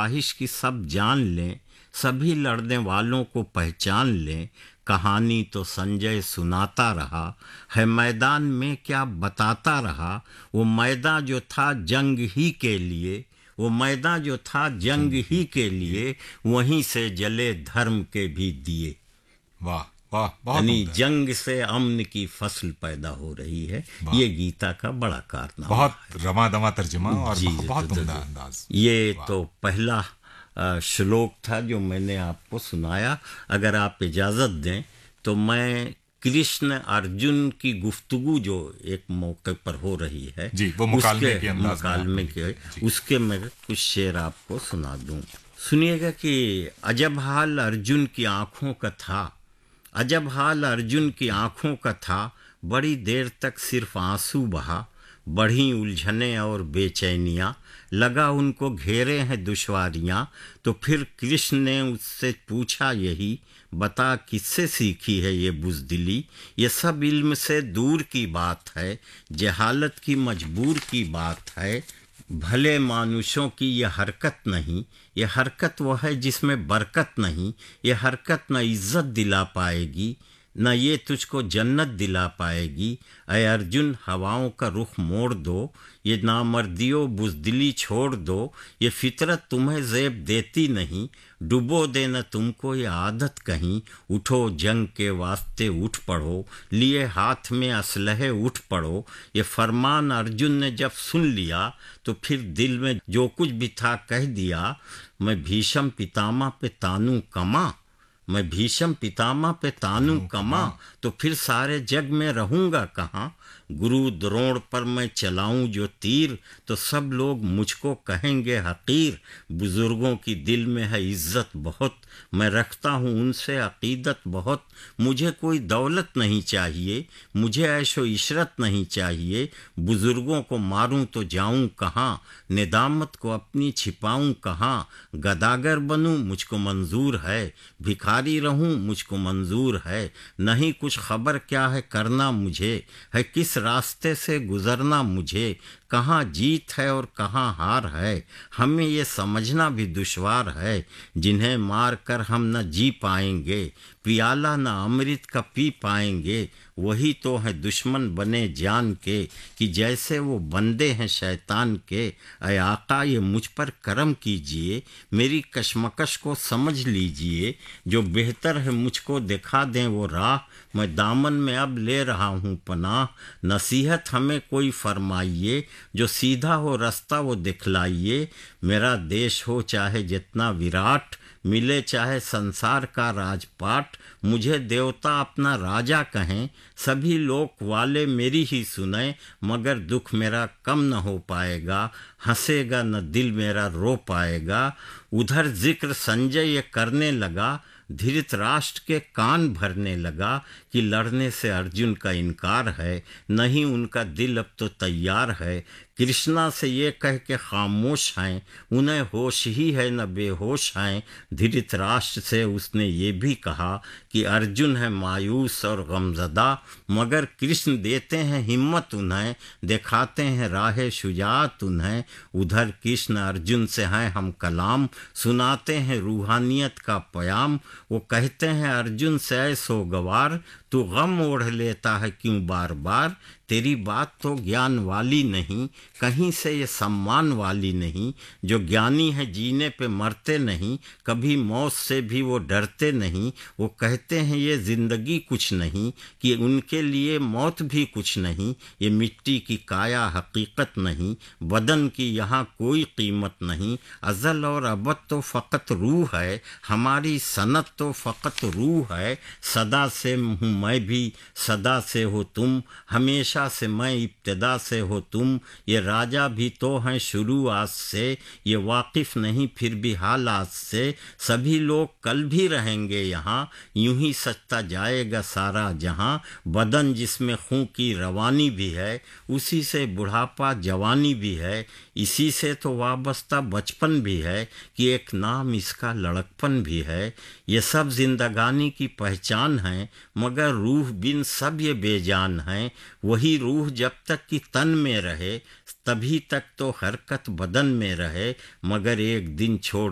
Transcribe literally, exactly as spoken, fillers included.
ख्वाहिश की सब जान लें, सभी लड़ने वालों को पहचान लें। कहानी तो संजय सुनाता रहा है, मैदान में क्या बताता रहा। वो मैदान जो था जंग ही के लिए, वो मैदान जो था जंग ही के लिए, वहीं से जले धर्म के भी दिए। वाह वाह, बहुत यानी उम्दा। जंग से अमन की फसल पैदा हो रही है। ये गीता का बड़ा कारनामा बहुत है। रमा दमा तर्जुमा और जी, बहुत तो, उम्दा तो, अंदाज। ये तो पहला अ, श्लोक था जो मैंने आपको सुनाया। अगर आप इजाज़त दें तो मैं कृष्ण अर्जुन की गुफ्तगू जो एक मौके पर हो रही है, जी, वो उसके मुकालमे के अंदाज में मुकालमे आपने के लिखी है। जी। उसके मैं कुछ शेर आपको सुना दूं। सुनिएगा कि अजब हाल अर्जुन की आंखों का था, अजब हाल अर्जुन की आंखों का था, बड़ी देर तक सिर्फ आंसू बहा। बढ़ी उलझने और बेचैनियाँ, लगा उनको घेरे हैं दुश्वारियाँ। तो फिर कृष्ण ने उससे पूछा यही, बता किससे सीखी है ये बुज़दिली। ये सब इल्म से दूर की बात है, जहालत की मजबूर की बात है। भले मानुषों की ये हरकत नहीं, ये हरकत वो है जिसमें बरकत नहीं। ये हरकत न इज्जत दिला पाएगी, न ये तुझको जन्नत दिला पाएगी। अय अर्जुन हवाओं का रुख मोड़ दो, ये नामर्दियों बुज़दिली छोड़ दो। ये फितरत तुम्हें ज़ेब देती नहीं, डुबो देना तुमको ये आदत कहीं। उठो जंग के वास्ते उठ पड़ो, लिए हाथ में असलहे उठ पड़ो। ये फरमान अर्जुन ने जब सुन लिया तो फिर दिल में जो कुछ भी था कह दिया। मैं भीष्म पितामह पे तानू कमा, मैं भीष्म पितामह पे तानू कमा, तो फिर सारे जग में रहूँगा कहाँ। गुरु द्रोण पर मैं चलाऊं जो तीर, तो सब लोग मुझको कहेंगे हकीर। बुजुर्गों की दिल में है इज्जत बहुत, मैं रखता हूँ उनसे अकीदत बहुत। मुझे कोई दौलत नहीं चाहिए, मुझे ऐशो इशरत नहीं चाहिए। बुजुर्गों को मारूं तो जाऊं कहाँ, निदामत को अपनी छिपाऊं कहाँ। गदागर बनूं मुझको मंजूर है, भिखारी रहूं मुझको मंजूर है। नहीं कुछ खबर क्या है करना मुझे, है किस रास्ते से गुजरना मुझे। कहाँ जीत है और कहाँ हार है, हमें ये समझना भी दुश्वार है। जिन्हें मार कर हम न जी पाएंगे, पियाला न अमृत का पी पाएंगे। वही तो है दुश्मन बने जान के, कि जैसे वो बंदे हैं शैतान के। अय आका ये मुझ पर करम कीजिए, मेरी कशमकश को समझ लीजिए। जो बेहतर है मुझको दिखा दें वो राह, मैं दामन में अब ले रहा हूँ पनाह। नसीहत हमें कोई फरमाइए, जो सीधा हो रास्ता वो दिखलाइए। मेरा देश हो चाहे जितना विराट, मिले चाहे संसार का राजपाट। मुझे देवता अपना राजा कहें, सभी लोक वाले मेरी ही सुने। मगर दुख मेरा कम न हो पाएगा, हंसेगा न दिल मेरा रो पाएगा। उधर जिक्र संजय ये करने लगा, धृतराष्ट्र के कान भरने लगा। कि लड़ने से अर्जुन का इनकार है, नहीं उनका दिल अब तो तैयार है। कृष्णा से ये कह के खामोश हैं, उन्हें होश ही है न बेहोश हैं। धृतराष्ट्र से उसने ये भी कहा कि अर्जुन है मायूस और गमज़दा, मगर कृष्ण देते हैं हिम्मत उन्हें, दिखाते हैं राह शुजात उन्हें। उधर कृष्ण अर्जुन से हैं हम कलाम, सुनाते हैं रूहानियत का प्याम। वो कहते हैं अर्जुन से ऐ सोगवार, तू गम ओढ़ लेता है क्यों बार बार। तेरी बात तो ज्ञान वाली नहीं, कहीं से ये सम्मान वाली नहीं। जो ज्ञानी है जीने पे मरते नहीं, कभी मौत से भी वो डरते नहीं। वो कहते हैं ये ज़िंदगी कुछ नहीं, कि उनके लिए मौत भी कुछ नहीं। ये मिट्टी की काया हकीकत नहीं, बदन की यहाँ कोई कीमत नहीं। अज़ल और अबद तो फ़कत रूह है, हमारी सनत तो फ़कत रूह है। सदा से हूँ मैं भी, सदा से हो तुम, हमेशा से मैं इब्तिदा से हो तुम। ये राजा भी तो हैं शुरुआत से, ये वाकिफ़ नहीं फिर भी हालात से। सभी लोग कल भी रहेंगे यहाँ, यूं ही सजता जाएगा सारा जहाँ। बदन जिसमें खून की रवानी भी है, उसी से बुढ़ापा जवानी भी है। इसी से तो वाबस्ता बचपन भी है, कि एक नाम इसका लड़कपन भी है। ये सब जिंदगानी की पहचान है, मगर रूह बिन सब ये बेजान हैं। वही रूह जब तक कि तन में रहे, तभी तक तो हरकत बदन में रहे। मगर एक दिन छोड़